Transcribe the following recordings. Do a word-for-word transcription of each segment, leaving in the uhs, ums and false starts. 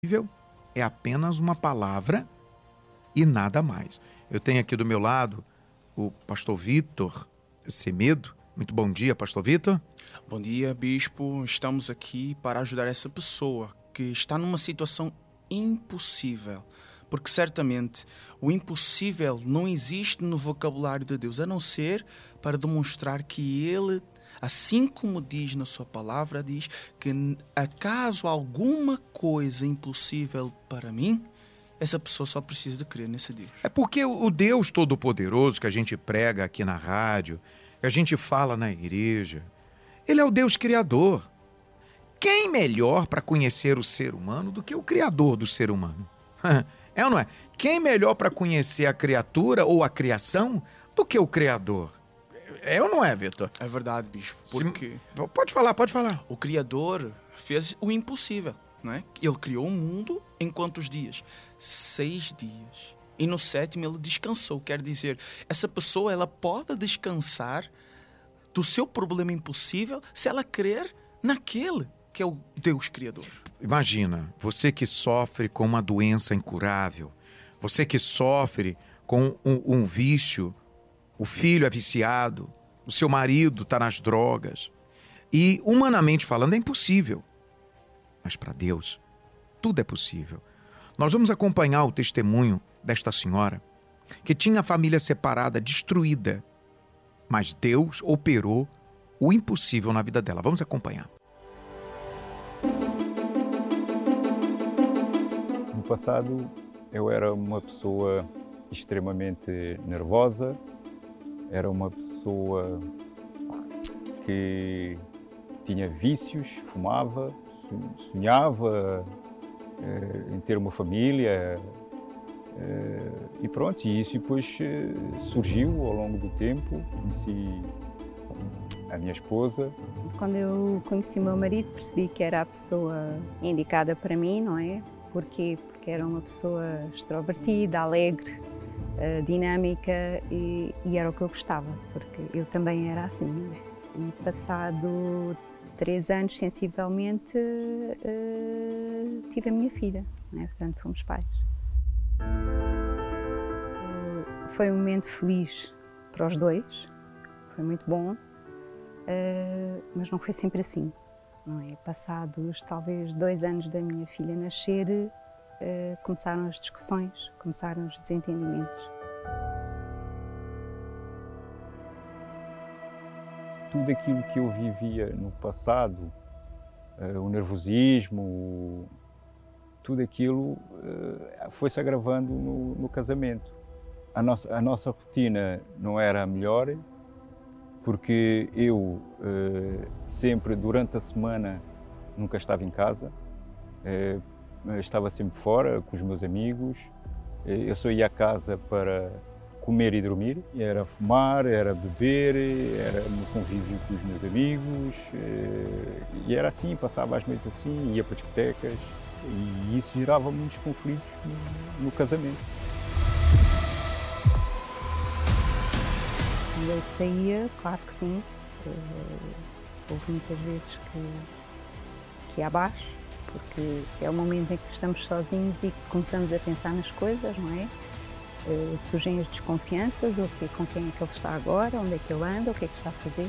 é apenas uma palavra e nada mais. Eu tenho aqui do meu lado o pastor Vitor Semedo. Muito bom dia, pastor Vitor. Bom dia, bispo. Estamos aqui para ajudar essa pessoa que está numa situação impossível. Porque certamente o impossível não existe no vocabulário de Deus, a não ser para demonstrar que Ele, assim como diz na sua palavra, diz que acaso alguma coisa impossível para mim, essa pessoa só precisa de crer nesse Deus. É porque o Deus Todo-Poderoso que a gente prega aqui na rádio, que a gente fala na igreja, Ele é o Deus Criador. Quem melhor para conhecer o ser humano do que o Criador do ser humano? É ou não é? Quem melhor para conhecer a criatura ou a criação do que o Criador? É ou não é, Vitor? É verdade, bispo. Porque Se... Pode falar, pode falar. O Criador fez o impossível, não é? Ele criou o mundo em quantos dias? Seis dias. E no sétimo ele descansou. Quer dizer, essa pessoa ela pode descansar do seu problema impossível se ela crer naquele que é o Deus Criador. Imagina, você que sofre com uma doença incurável, você que sofre com um, um vício, o filho é viciado, o seu marido está nas drogas. E, humanamente falando, é impossível. Mas para Deus, tudo é possível. Nós vamos acompanhar o testemunho desta senhora, que tinha a família separada, destruída, mas Deus operou o impossível na vida dela. Vamos acompanhar. No passado, eu era uma pessoa extremamente nervosa, era uma pessoa que tinha vícios, fumava, sonhava eh, em ter uma família eh, e pronto, e isso depois eh, surgiu ao longo do tempo. Conheci a minha esposa. Quando eu conheci o meu marido, percebi que era a pessoa indicada para mim, não é? Porquê? Porque era uma pessoa extrovertida, alegre, uh, dinâmica e, e era o que eu gostava, porque eu também era assim. Né? E passado três anos, sensivelmente, uh, tive a minha filha, né? Portanto fomos pais. Uh, foi um momento feliz para os dois, foi muito bom, uh, mas não foi sempre assim. Não é? Passados talvez dois anos da minha filha nascer, uh, começaram as discussões, começaram os desentendimentos. Tudo aquilo que eu vivia no passado, uh, o nervosismo, o, tudo aquilo uh, foi-se agravando no, no casamento. A nossa, a nossa rotina não era a melhor, porque eu uh, sempre, durante a semana, nunca estava em casa, uh, estava sempre fora com os meus amigos, uh, eu só ia à casa para comer e dormir, era fumar, era beber, era no convívio com os meus amigos, uh, e era assim, passava as noites assim, ia para discotecas, e isso gerava muitos conflitos no, no casamento. Quando ele saía, claro que sim, houve muitas vezes que, que ia abaixo, porque é o momento em que estamos sozinhos e começamos a pensar nas coisas, não é? Uh, surgem as desconfianças, o que, com quem é que ele está agora, onde é que ele anda, o que é que está a fazer.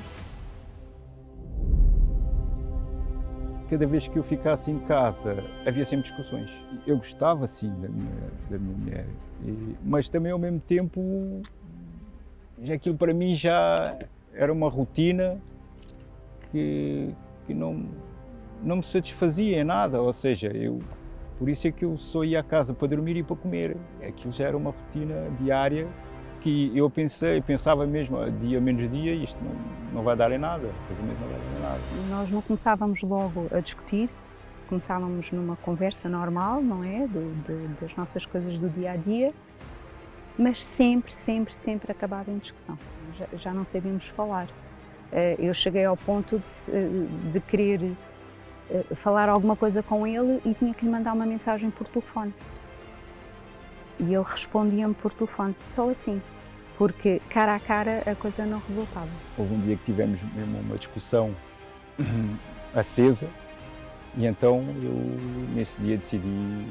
Cada vez que eu ficasse em casa, havia sempre discussões. Eu gostava, sim, da minha, da minha mulher, e, mas também, ao mesmo tempo, aquilo para mim já era uma rotina que, que não, não me satisfazia em nada, ou seja, eu, por isso é que eu só ia à casa para dormir e para comer. Aquilo já era uma rotina diária que eu pensei, pensava mesmo, dia menos dia, isto não, não vai dar em nada, o casamento não vai dar em nada. Nós não começávamos logo a discutir, começávamos numa conversa normal, não é, do, de, das nossas coisas do dia-a-dia, mas sempre, sempre, sempre acabava em discussão. Já, já não sabíamos falar. Eu cheguei ao ponto de, de querer falar alguma coisa com ele e tinha que lhe mandar uma mensagem por telefone. E ele respondia-me por telefone, só assim, porque cara a cara a coisa não resultava. Houve um dia que tivemos mesmo uma discussão acesa E então eu, nesse dia, decidi